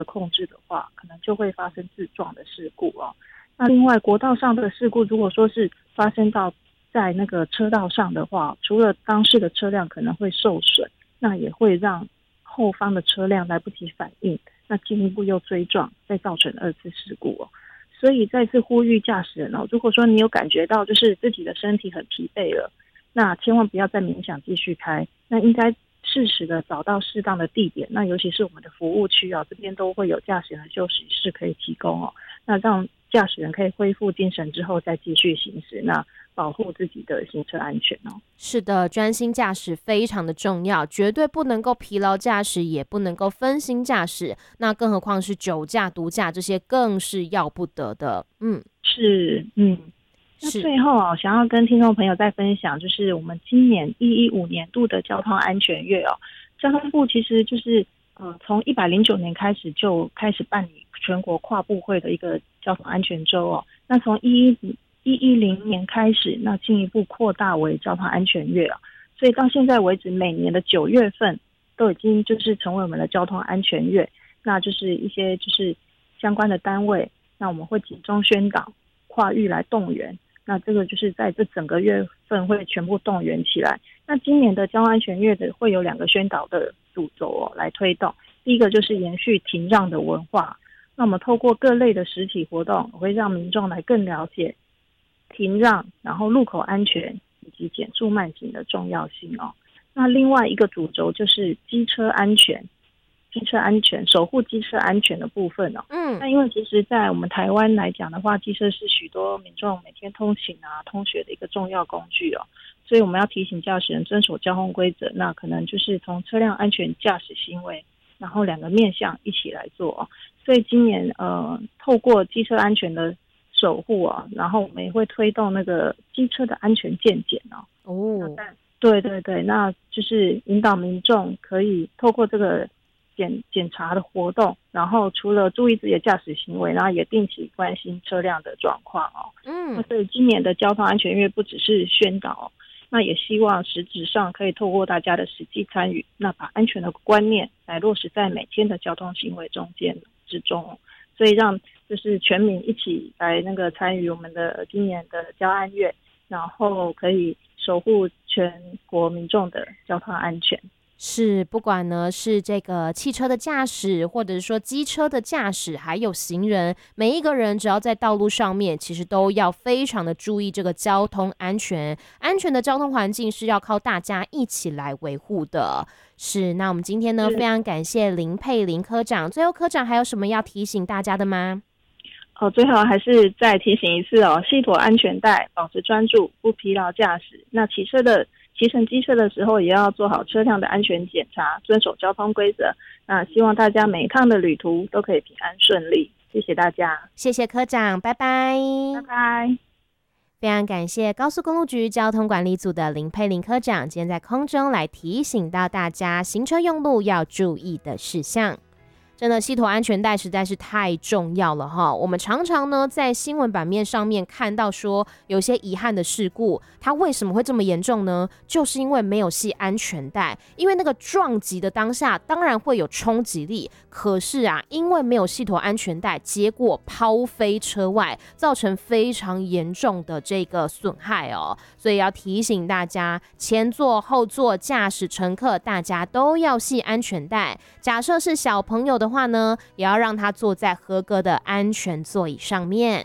控制的话，可能就会发生自撞的事故哦。那另外国道上的事故，如果说是发生到在那个车道上的话，除了当事的车辆可能会受损，那也会让后方的车辆来不及反应，那进一步又追撞，再造成2次事故哦。所以再次呼吁驾驶人哦，如果说你有感觉到就是自己的身体很疲惫了，那千万不要再勉强继续开，那应该适时的找到适当的地点，那尤其是我们的服务区这边都会有驾驶人休息室可以提供哦，那让驾驶人可以恢复精神之后再继续行驶，那保护自己的行车安全哦。 是的，专心驾驶非常的重要，绝对不能够疲劳驾驶，也不能够分心驾驶，那更何况是酒驾、毒驾，这些更是要不得的。 是。那最后想要跟听众朋友再分享，就是我们今年115年度的交通安全月交通部其实就是从109年开始就开始办理全国跨部会的一个交通安全周那从110年开始，那进一步扩大为交通安全月所以到现在为止，每年的9月份都已经就是成为我们的交通安全月，那就是一些就是相关的单位，那我们会集中宣导，跨域来动员。那这个就是在这整个月份会全部动员起来。那今年的交通安全月的会有2个宣导的主轴来推动。第一个就是延续停让的文化，那我们透过各类的实体活动，会让民众来更了解停让，然后路口安全以及减速慢行的重要性那另外一个主轴就是机车安全，守护机车安全的部分那因为其实在我们台湾来讲的话，机车是许多民众每天通勤通学的一个重要工具所以我们要提醒驾驶人遵守交通规则，那可能就是从车辆安全驾驶行为，然后2个面向一起来做所以今年透过机车安全的守护然后我们也会推动那个机车的安全健检对，那就是引导民众可以透过这个检查的活动，然后除了注意自己的驾驶行为，然后也定期关心车辆的状况那所以今年的交通安全月不只是宣导那也希望实质上可以透过大家的实际参与，那把安全的观念来落实在每天的交通行为之中所以让就是全民一起来那个参与我们的今年的交安月，然后可以守护全国民众的交通安全。 是，不管呢是这个汽车的驾驶，或者是说机车的驾驶，还有行人，每一个人只要在道路上面，其实都要非常的注意这个交通安全。安全的交通环境是要靠大家一起来维护的。是，那我们今天呢非常感谢林佩玲科长。最后科长还有什么要提醒大家的吗？ 最后还是再提醒一次系妥安全带，保持专注，不疲劳驾驶。那骑乘机车的时候，也要做好车辆的安全检查，遵守交通规则。那希望大家每一趟的旅途都可以平安顺利。谢谢大家， 谢谢科长，拜拜， 拜拜。 非常感谢高速公路局交通管理组的林佩玲科长，今天在空中来提醒到大家行车用路要注意的事项。真的，系妥安全带实在是太重要了哈！我们常常呢在新闻版面上面看到说有些遗憾的事故，它为什么会这么严重呢？就是因为没有系安全带，因为那个撞击的当下当然会有冲击力，可是因为没有系妥安全带，结果抛飞车外，造成非常严重的这个损害所以要提醒大家，前座、后座驾驶乘客大家都要系安全带。假设是小朋友的话呢，也要让他坐在合格的安全座椅上面。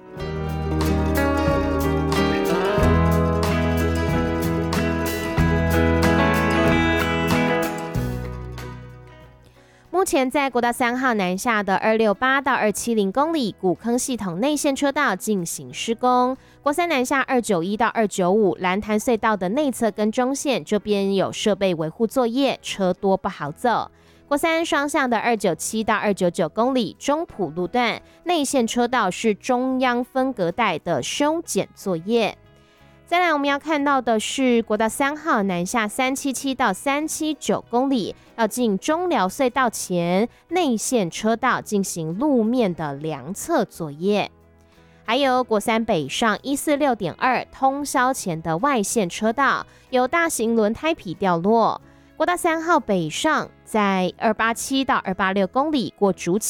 目前在国道3号南下的268到270公里古坑系统内线车道进行施工，国3南下291到295蓝潭隧道的内侧跟中线这边有设备维护作业，车多不好走。国3双向的297到299公里中埔路段内线车道是中央分隔带的修剪作业。再来我们要看到的是国道3号南下377到379公里，要进中寮隧道前内线车道进行路面的量测作业。还有国3北上146.2通霄前的外线车道有大型轮胎皮掉落。国道3号北上在287到286公里过竹崎